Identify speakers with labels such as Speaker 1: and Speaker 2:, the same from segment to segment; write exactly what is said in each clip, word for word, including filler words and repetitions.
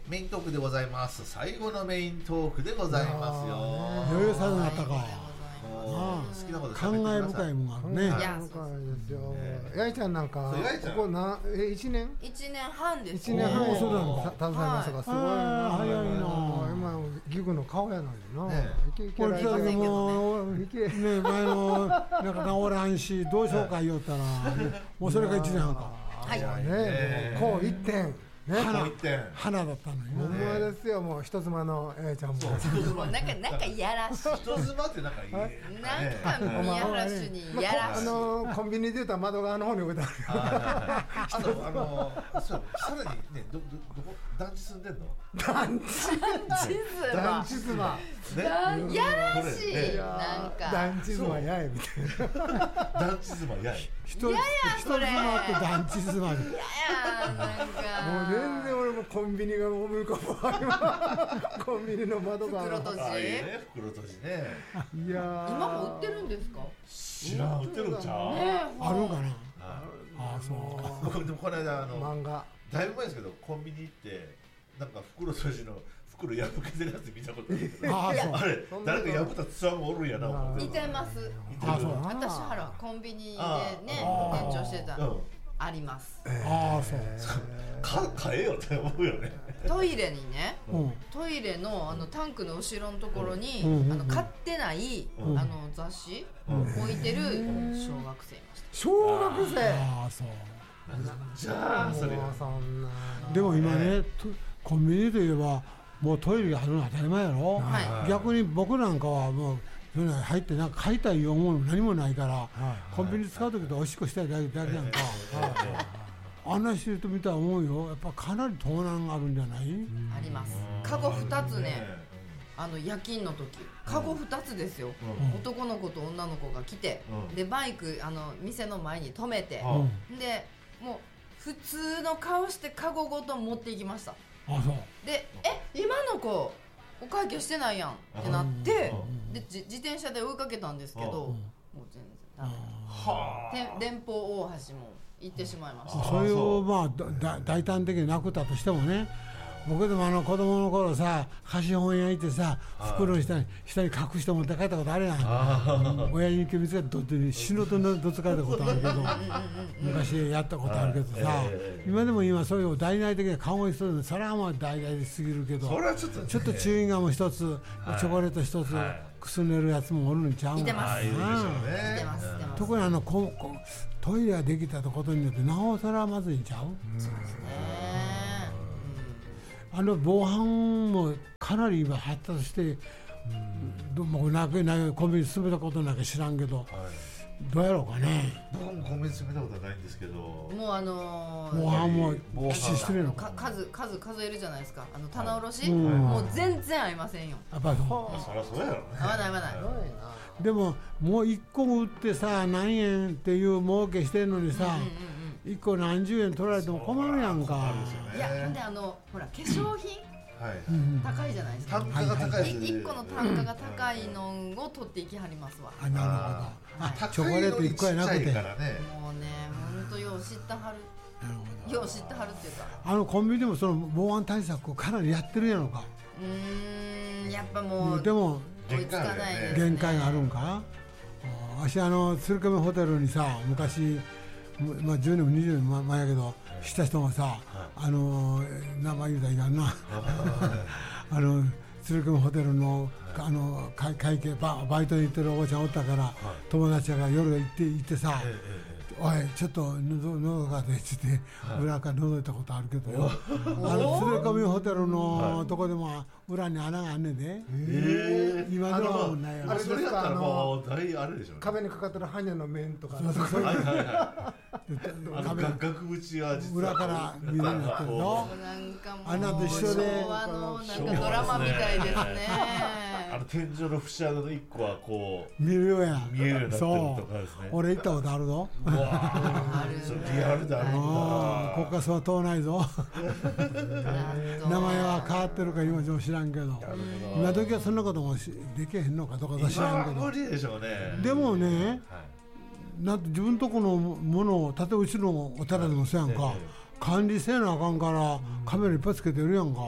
Speaker 1: メイントークでございます。最後のメイントークでございますよ。
Speaker 2: 余裕さんだったか。
Speaker 1: 好きなこと
Speaker 2: 感慨深いもんがあるね。
Speaker 3: いや、深いですよ。やいちゃんなんかここなえ一年？
Speaker 4: 一年半です。
Speaker 3: 一年半そうなの携わりましたがすごいな。
Speaker 2: 早いな。
Speaker 3: 今ギグの顔やのにな。
Speaker 2: いけいけられてもいけね前のなんか治らんしどうしようか言おったらもうそれが一年半か。
Speaker 4: はい。
Speaker 3: ねこう一点。
Speaker 2: 花, 花だったのに
Speaker 3: ほんまですよ。もう人妻のえいちゃんも
Speaker 4: なんかなんかいやらしい
Speaker 1: 人妻ってなんかいいなん
Speaker 4: か見やらしにいやらしい、
Speaker 3: まあ、あのコンビニで言うたら窓側の方に置いてあるあ
Speaker 1: あのあのそうさらにねどどどこ団地住んでんの
Speaker 3: 団地団地妻
Speaker 4: 団やらしいなんか
Speaker 3: 団地妻やいみたいな
Speaker 1: 団地妻やい
Speaker 2: 人妻って団地妻で
Speaker 4: いややなんか
Speaker 3: もう全然俺もコンビニが思い浮かぶコンビニの窓が
Speaker 4: 袋閉じ
Speaker 1: 袋閉じね
Speaker 3: いや
Speaker 4: 今も売ってるんですか
Speaker 1: 知らん売ってるんちゃう、
Speaker 4: ね、
Speaker 2: あるかな
Speaker 1: あ
Speaker 2: あそう
Speaker 1: 僕でもこの間あの
Speaker 3: 漫画
Speaker 1: だいぶ前ですけどコンビニ行ってなんか袋閉じの袋破けてるやつ見たことあるけど
Speaker 2: あそう
Speaker 1: あれ誰か破ったつわもおるんやな思って
Speaker 4: 似てます
Speaker 2: あそう
Speaker 4: 私はらコンビニでね店長してたあります。
Speaker 2: ああそう。
Speaker 1: か買えよって思うよね。
Speaker 4: トイレにね、
Speaker 2: うん、
Speaker 4: トイレのあのタンクの後ろのところに、
Speaker 2: うん、
Speaker 4: あの買ってない、うん、あの雑誌、うん、置いてる小学生いました。
Speaker 3: 小学生。
Speaker 2: ああそう。
Speaker 1: じゃあそれ
Speaker 3: そんな。
Speaker 2: でも今ね、コンビニといえばもうトイレがあるのは当たり前やろ。
Speaker 4: はい、
Speaker 2: 逆に僕なんかはもう。入ってなんか買いたい思うの何もないから、はい、コンビニ使う時とおしっこしたいだけだけなんか、あんなしてると見たら思うよ。やっぱかなり盗難があるんじゃない？
Speaker 4: あります。カゴふたつね、あの夜勤の時カゴふたつですよ、うん、男の子と女の子が来て、うん、でバイクあの店の前に止めて、うん、でもう普通の顔してカゴごと持っていきました。
Speaker 2: あそう
Speaker 4: でえ今の子お会計してないやんってなってで自転車で追いかけたんですけどもう全然ダメは電報大橋も行ってしまいました。
Speaker 2: そういうまあ大胆的になくったとしてもね、僕でもあの子供の頃さ貸本屋行ってさ袋の下に下に隠して持って帰ったことあるやん。親に見つけてどって死ぬとどつかれたことあるけど昔やったことあるけどさ、今でも今そういう大々的な顔一つそれはもう大々すぎるけど、
Speaker 1: それはちょっと、ね、
Speaker 2: ちょっとチューインガム一つ、はい、チョコレート一つ、はい、くすねるやつもおるんちゃうん
Speaker 4: かな。
Speaker 1: いてます。
Speaker 2: 特にあのここトイレができたことによってなおさらまずいんちゃう？
Speaker 4: そうですね。
Speaker 2: あの防犯もかなり今発達して、うん、もうなくなコンビニ住めたことなんか知らんけど、はい、どうやろうかね。
Speaker 1: 僕もコンビニ住めたことはないんですけど、
Speaker 4: もうあのー、
Speaker 2: 防犯もきっちりしてるのか。
Speaker 4: 数数数えるじゃないですか。あの棚卸し、はい、もう全然合いませんよ。
Speaker 2: やっぱりそう。
Speaker 1: そりゃそうやろね。
Speaker 4: 合わない合わない。
Speaker 2: でももう一個売ってさ何円っていう儲けしてるのにさ。うんうんうんいっこ何十円取られても困るやんか。
Speaker 4: いやほんであのほら化粧品、はい、高いじゃないですか。
Speaker 1: 単価が高いですね。
Speaker 4: いっこの単価が高いのを取っていきはりますわ。
Speaker 2: あなるほど。あチョコレートいっこやなくて。もうね
Speaker 4: 本当よう知ったはる。なるほど。よう知ったはるっていうか。
Speaker 2: あのコンビニでもその防犯対策をかなりやってるやろか。
Speaker 4: うーんやっぱもう
Speaker 2: でも
Speaker 4: 追いつかないですね。
Speaker 2: 限界があるんか。私あの鶴亀ホテルにさ昔。まあ、じゅうねんもにじゅうねん前やけど知った人がさ、はい、あの名前言うたらいかんなあの鶴亀ホテルの、はい、あの会会計 バ, バイトに行ってるおばちゃんおったから、はい、友達が夜行って行ってさ、ええおいちょっと喉喉が出てて裏から覗いたことあるけどよ、はい、あの鶴亀ホテルのとこでも裏に穴があんねんで、えー、今ではもうないやろ。
Speaker 1: あれそれやったらもう大あれでしょうね。
Speaker 3: 壁にかかってるハニャの面とか
Speaker 1: そうそうそうはいはいはいあの額縁は実は
Speaker 2: 裏から見るようになってるの。穴と一緒で
Speaker 4: 昭和のなんかドラマみたいですね。
Speaker 1: あの天井の節穴の一個はこう
Speaker 2: 見るようや
Speaker 1: 見えるようになってるとかですね。
Speaker 2: 俺行ったことあるぞ。
Speaker 4: ある
Speaker 1: リアルであるんだ。
Speaker 2: ここはそう遠ないぞ。名前は変わってるか今でも知らんけど、今時はそんなこともできへんのかどうか知らんけど。
Speaker 1: 無理でしょうね。
Speaker 2: でもね、なんて自分とこのものを例えばうちのお寺でもそうやんか、管理せなあかんからカメラいっぱいつけてるやんか。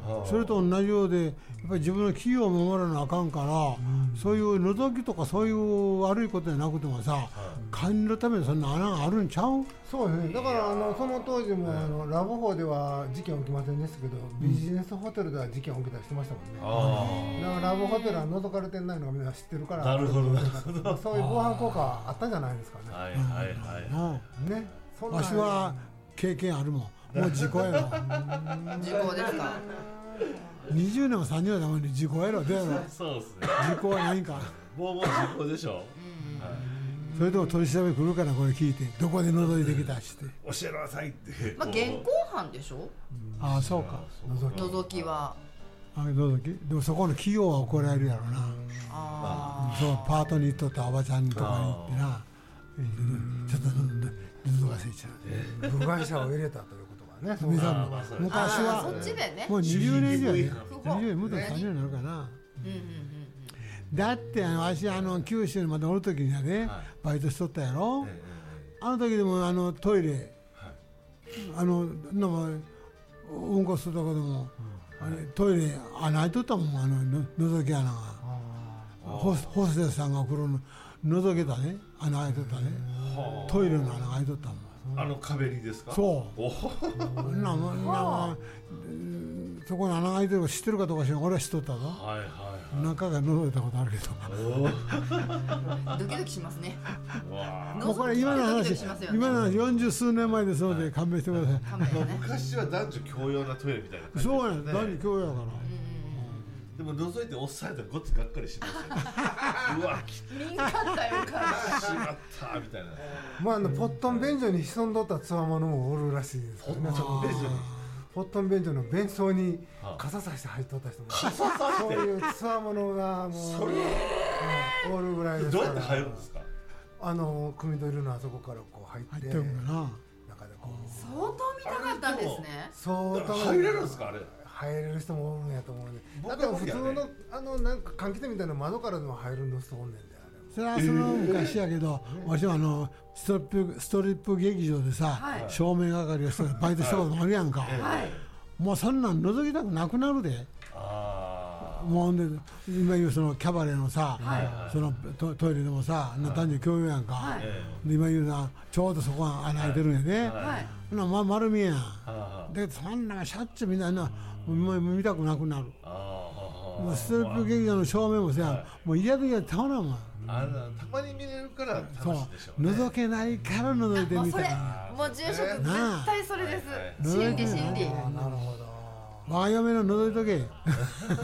Speaker 2: それと同じようでやっぱり自分の企業を守らなあかんから、うん、そういう覗きとかそういう悪いことじゃなくてもさ、管理のためにそんな穴があるんちゃう？
Speaker 3: そうですね。だからあのその当時もあのラブホでは事件起きませんでしたけど、ビジネスホテルでは事件起きたりしてましたもんね。だからラブホテルは覗かれてないのがみんな知ってるから、
Speaker 1: なるほどなるほど、
Speaker 3: そういう防犯効果あったんじゃないですかね。
Speaker 1: はいはいはい。
Speaker 3: ね。
Speaker 2: わしは経験あるもん。もう時効やろ。
Speaker 4: 時効ですか。
Speaker 2: にじゅうねんもさんじゅうねんも時効やろ。どうやろ。
Speaker 1: そうですね。
Speaker 2: 時効はないんか。
Speaker 1: もうもう時効でしょ。
Speaker 2: それでも取り調べ来るからこれ聞いてどこで覗いてきたして
Speaker 1: 教えなさいって。
Speaker 4: まあ現行犯でしょ。
Speaker 2: ああそうか。
Speaker 4: 覗きは。あ
Speaker 2: 覗き。でもそこの企業は怒られるやろな。ああ。そうパートに行っとったおばちゃんとかに行ってな。ちょっと覗かせちゃう。
Speaker 3: 部外者を入れたということがね。
Speaker 2: 昔はもうにじゅうねん以上やね。にじゅうねんもっとさんじゅうねんになるかな。だってあのわしあの九州にまでおる時にはね、バイトしとったやろ。あの時でもあのトイレあのなんかうんこするとこでもトイレ穴開いとったもん、あの覗き穴が。ホステスさんが来るの覗けたね、穴開いとったね。トイレの穴が開いとったもん。
Speaker 1: あの壁にですか？
Speaker 2: そう。ななそこに穴が開いてるか知ってるかどうか知らん。俺は知っとったぞ。はいはいはい。中が覗いたことあるけど。
Speaker 4: ドキドキしますね。
Speaker 2: もうこれ今の話、今の話四十数年前ですので勘弁してください。
Speaker 1: 昔は男女共用なトイレみたいな感じ。
Speaker 2: そうやね。男女共用やから。
Speaker 1: でも覗いて押されたらごっつがっかりしますよね。うわ、
Speaker 4: 見んかったよか
Speaker 1: しまったみたいな。
Speaker 3: まああのポットン便所に潜んどったつわものもおるらしいですね。ポットン便所の便所に傘さして入っとった人も、そういうつわものがもうおるぐらいですから。
Speaker 1: どうやって入るんですか？
Speaker 3: あの組ドリルのあそこからこう入って、中で
Speaker 4: こう相当見たかったんですね。
Speaker 3: 相当
Speaker 1: 入れるんですかあれ？
Speaker 3: 入れる人もおるんやと思うね。だって普通のあのなんか換気扇みたいな窓からでも入るの人おんねんだよ。
Speaker 2: それはその昔やけど、わしはあのストリップストリップ劇場でさ、照明係をしてバイトしたこともあるやんか。もうそんなん覗きたくなくなるで。もうで今言うそのキャバレーのさ、そのトイレでもさ、男女共用やんか。今言うなちょうどそこが穴開いてるんやね。ほなま丸見えやん。でそんなしゃっちゅうみんな見たくなくなる。ストリップ劇場の照明もさ、もう嫌で嫌でたまらんわ。
Speaker 1: あのたまに見れるから楽しいでしょうね。
Speaker 2: 覗けないから覗いてみたい。
Speaker 4: もう住職絶対それです。心理心理。
Speaker 3: なるほど。
Speaker 2: 我が嫁の覗いとけ。